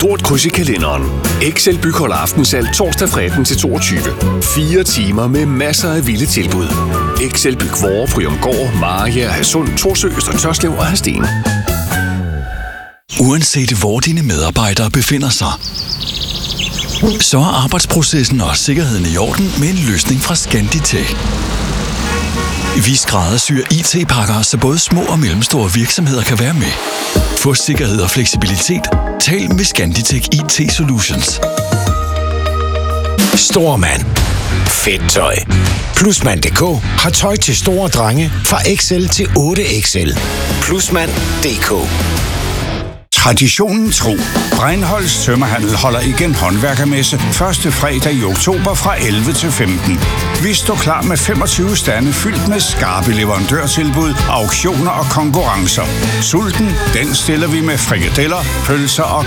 stort kryds i kalenderen. Excel Bygholder Aftensalg torsdag fra 18 til 22. 4 timer med masser af vilde tilbud. Excel Byg Vore, Ryomgård, Mariager, Hadsund, Thorsø, Øster Tørslev og Hadsten. Uanset hvor dine medarbejdere befinder sig, så er arbejdsprocessen og sikkerheden i orden med en løsning fra Scanditech. Vi skræddersyr IT-pakker, så både små og mellemstore virksomheder kan være med. Få sikkerhed og fleksibilitet. Tal med Scanditech IT Solutions. Stormand. Fedt tøj. Plusmand.dk har tøj til store drenge fra XL til 8XL. Plusmand.dk. Traditionen tro. Breinholds Tømmerhandel holder igen håndværkermesse første fredag i oktober fra 11 til 15. Vi står klar med 25 stande fyldt med skarpe leverandørtilbud, auktioner og konkurrencer. Sulten, den stiller vi med frikadeller, pølser og